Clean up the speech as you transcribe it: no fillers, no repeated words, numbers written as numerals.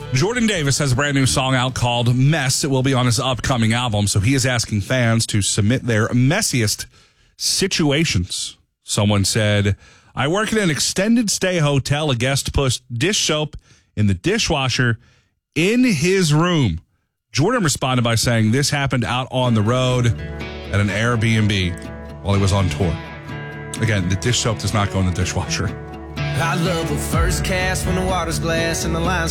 Jordan Davis has a brand new song out called Mess. It will be on his upcoming album, so he is asking fans to submit their messiest situations. Someone said, I work in an extended stay hotel. A guest pushed dish soap in the dishwasher in his room. Jordan responded by saying this happened out on the road at an Airbnb while he was on tour. Again, the dish soap does not go in the dishwasher. I love a first cast when the water's glass and the lines